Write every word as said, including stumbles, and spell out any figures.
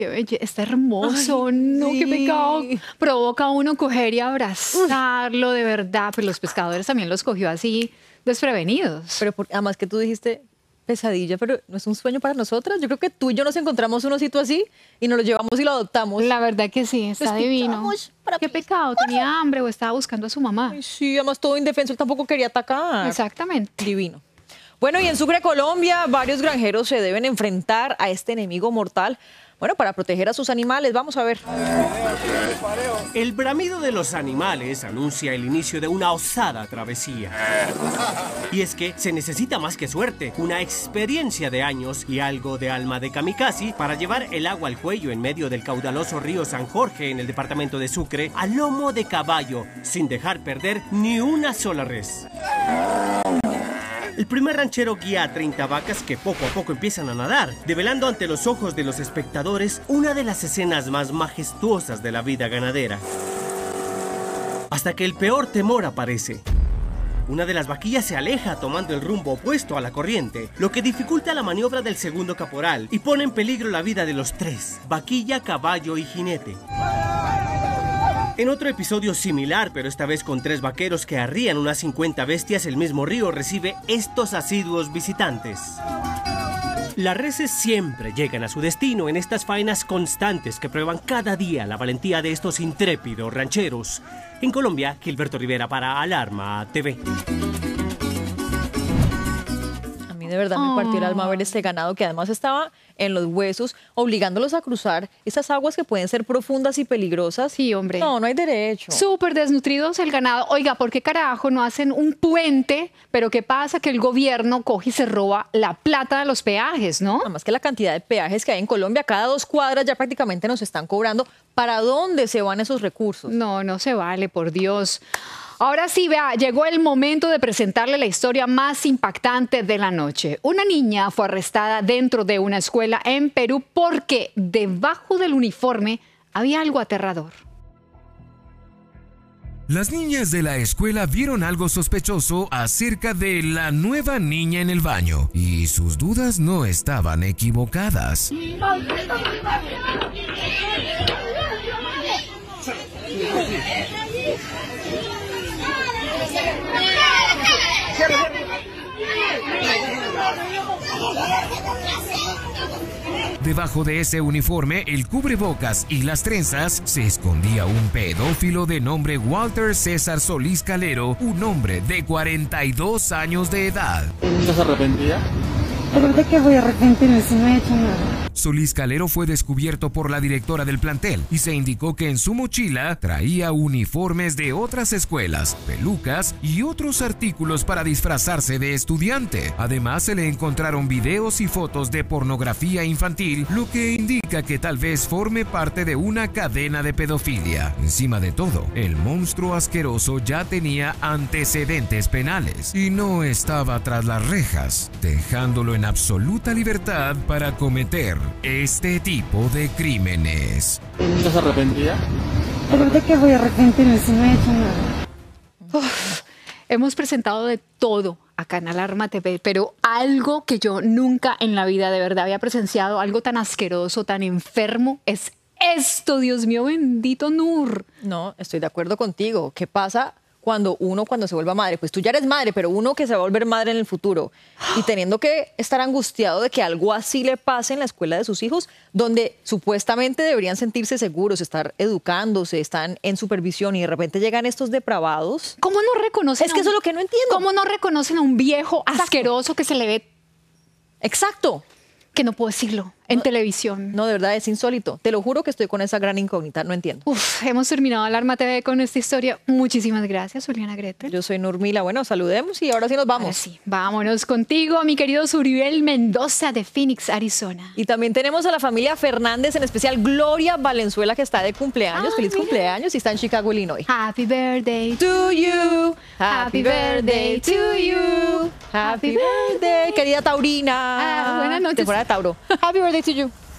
Qué belleza, está hermoso, Ay, no, sí. qué pecado. Provoca a uno coger y abrazarlo, de verdad. Pues los pescadores también los cogió así, desprevenidos. Pero por- además que tú dijiste pesadilla, pero no es un sueño para nosotras. Yo creo que tú y yo nos encontramos un osito así y nos lo llevamos y lo adoptamos. La verdad que sí, está Lo divino. escuchamos para Qué feliz. pecado, tenía hambre o estaba buscando a su mamá. Ay, sí, además todo indefenso, él tampoco quería atacar. Exactamente. Divino. Bueno, y en Sucre, Colombia, varios granjeros se deben enfrentar a este enemigo mortal, bueno, para proteger a sus animales. Vamos a ver. El bramido de los animales anuncia el inicio de una osada travesía. Y es que se necesita más que suerte, una experiencia de años y algo de alma de kamikaze para llevar el agua al cuello en medio del caudaloso río San Jorge en el departamento de Sucre a lomo de caballo, sin dejar perder ni una sola res. El primer ranchero guía a treinta vacas que poco a poco empiezan a nadar, develando ante los ojos de los espectadores una de las escenas más majestuosas de la vida ganadera. Hasta que el peor temor aparece. Una de las vaquillas se aleja tomando el rumbo opuesto a la corriente, lo que dificulta la maniobra del segundo caporal y pone en peligro la vida de los tres, vaquilla, caballo y jinete. En otro episodio similar, pero esta vez con tres vaqueros que arrían unas cincuenta bestias, el mismo río recibe estos asiduos visitantes. Las reses siempre llegan a su destino en estas faenas constantes que prueban cada día la valentía de estos intrépidos rancheros. En Colombia, Gilberto Rivera para Alarma T V. A mí de verdad me partió el alma ver este ganado que además estaba en los huesos, obligándolos a cruzar esas aguas que pueden ser profundas y peligrosas. Sí, hombre. No, no hay derecho. Súper desnutridos el ganado. Oiga, ¿por qué carajo no hacen un puente? Pero ¿qué pasa? Que el gobierno coge y se roba la plata de los peajes, ¿no? Además que la cantidad de peajes que hay en Colombia, cada dos cuadras ya prácticamente nos están cobrando. ¿Para dónde se van esos recursos? No, no se vale, por Dios. Ahora sí, vea, llegó el momento de presentarle la historia más impactante de la noche. Una niña fue arrestada dentro de una escuela en Perú porque debajo del uniforme había algo aterrador. Las niñas de la escuela vieron algo sospechoso acerca de la nueva niña en el baño y sus dudas no estaban equivocadas. Debajo de ese uniforme, el cubrebocas y las trenzas, se escondía un pedófilo de nombre Walter César Solís Calero, un hombre de cuarenta y dos años de edad. ¿No se arrepentía? Pero de qué voy a arrepentirme si no he hecho nada. Solís Calero fue descubierto por la directora del plantel y se indicó que en su mochila traía uniformes de otras escuelas, pelucas y otros artículos para disfrazarse de estudiante. Además, se le encontraron videos y fotos de pornografía infantil, lo que indica que tal vez forme parte de una cadena de pedofilia. Encima de todo, el monstruo asqueroso ya tenía antecedentes penales y no estaba tras las rejas, dejándolo en absoluta libertad para cometer este tipo de crímenes. ¿No se arrepentía? Pero de qué voy a arrepentirme si no he hecho nada. Uf, hemos presentado de todo acá en Alarma T V, pero algo que yo nunca en la vida de verdad había presenciado, algo tan asqueroso, tan enfermo, es esto, Dios mío bendito, Nur. No, estoy de acuerdo contigo. ¿Qué pasa cuando uno, cuando se vuelva madre? Pues tú ya eres madre, pero uno que se va a volver madre en el futuro y teniendo que estar angustiado de que algo así le pase en la escuela de sus hijos, donde supuestamente deberían sentirse seguros, estar educándose, están en supervisión y de repente llegan estos depravados. ¿Cómo no reconocen? Es a que un- eso es lo que no entiendo. ¿Cómo no reconocen a un viejo Exacto. asqueroso que se le ve, Exacto. que no puedo decirlo, en televisión? No, de verdad es insólito. Te lo juro que estoy con esa gran incógnita, no entiendo. Uf, hemos terminado Alarma T V con esta historia. Muchísimas gracias, Juliana Gretel. Yo soy Nurmila. Bueno, saludemos y ahora sí nos Ahora vamos. sí, vámonos contigo, mi querido Suriel Mendoza de Phoenix, Arizona. Y también tenemos a la familia Fernández, en especial Gloria Valenzuela, que está de cumpleaños. Ah, Feliz mira. cumpleaños y está en Chicago, Illinois. Happy birthday To you, happy birthday to you, happy birthday, querida Taurina. Ah, buenas noches. Temporada de Tauro. Happy birthday to you.